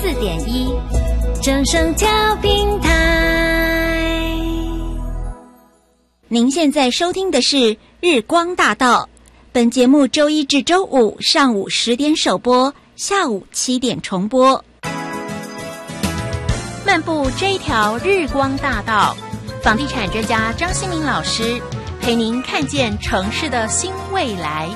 104.1正声调频台。您现在收听的是日光大道，本节目周一至周五上午10点首播，下午7点重播。漫步这一条日光大道，房地产专家张新民老师陪您看见城市的新未来。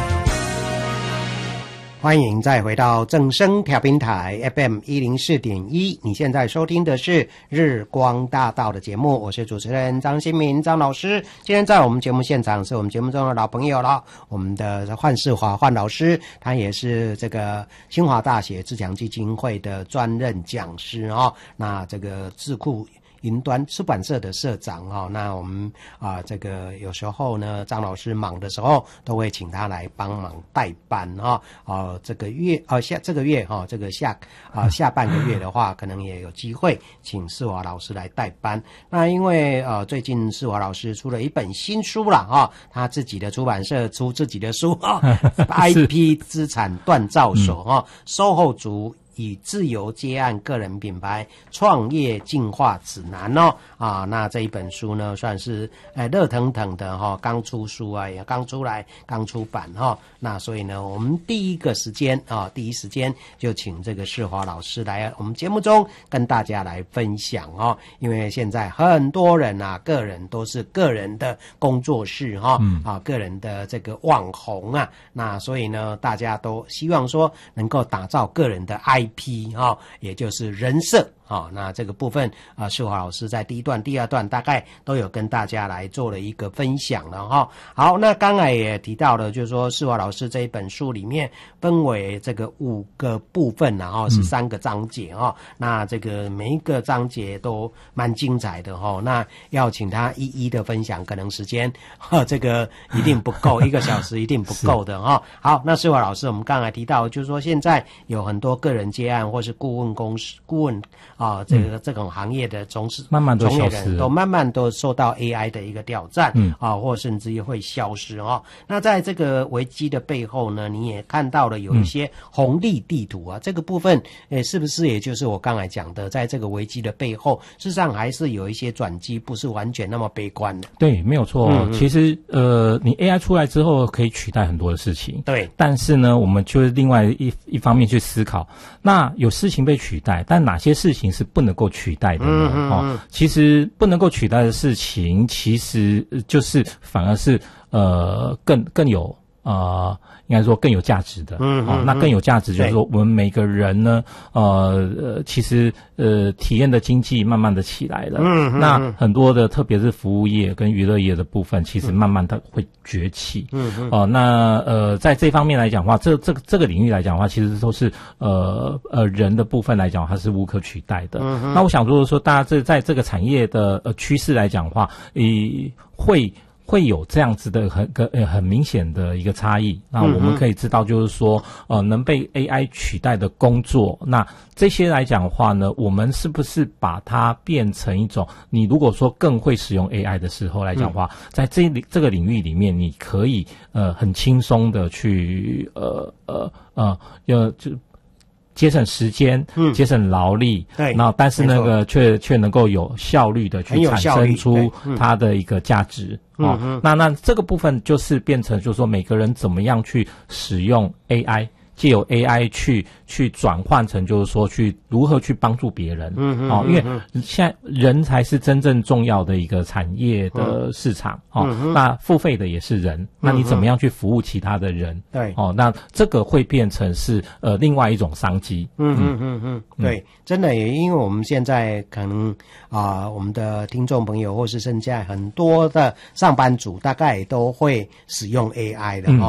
欢迎再回到正声调频台 FM 104.1，你现在收听的是日光大道的节目，我是主持人张新民张老师。今天在我们节目现场是我们节目中的老朋友了，我们的范世华范老师，他也是这个清华大学自强基金会的专任讲师哦。那这个智库云端出版社的社长哦，那我们这个有时候呢，张老师忙的时候都会请他来帮忙代班这个月这个月这个下半个月的话，可能也有机会请世华老师来代班。那因为最近世华老师出了一本新书啦他自己的出版社出自己的书IP 资产锻造所售后族以自由接案个人品牌创业进化指南那这一本书呢算是热腾腾的刚出书也刚出来刚出版那所以呢我们第一时间就请这个世华老师来我们节目中跟大家来分享因为现在很多人个人都是个人的工作室个人的这个网红那所以呢大家都希望说能够打造个人的IP 也就是人设那这个部分世华老师在第一段第二段大概都有跟大家来做了一个分享了好，那刚才也提到了就是说世华老师这一本书里面分为这个5个部分是3个章节那这个每一个章节都蛮精彩的那要请他一一的分享，可能时间这个一定不够1个小时一定不够的好，那世华老师我们刚才提到就是说现在有很多个人接案或是顾问这种行业的从业人都慢慢都受到 AI 的一个挑战或甚至于会消失那在这个危机的背后呢，你也看到了有一些红利地图这个部分是不是也就是我刚才讲的，在这个危机的背后事实上还是有一些转机，不是完全那么悲观的。 对，没有错其实你 AI 出来之后可以取代很多的事情，对，但是呢我们就是另外一方面去思考，那有事情被取代，但哪些事情是不能够取代的呢其实不能够取代的事情其实就是反而是更有应该说更有价值的那更有价值就是说我们每个人呢其实体验的经济慢慢的起来了那很多的特别是服务业跟娱乐业的部分其实慢慢的会崛起那在这方面来讲的话这个领域来讲的话其实都是人的部分来讲它是无可取代的那我想说大家在这个产业的趋势来讲的话会有这样子的很明显的一个差异。那我们可以知道就是说能被 AI 取代的工作，那这些来讲的话呢，我们是不是把它变成一种你如果说更会使用 AI 的时候来讲的话在这个领域里面你可以很轻松的去就节省时间节省劳力对，然后但是那个却能够有效率的去产生出它的一个价值那这个部分就是变成就是说每个人怎么样去使用 AI， 藉由 AI 去转换成就是说去如何去帮助别人因为现在人才是真正重要的一个产业的市场那付费的也是人那你怎么样去服务其他的人对那这个会变成是另外一种商机对，真的也因为我们现在可能我们的听众朋友或是现在很多的上班族大概都会使用 AI 的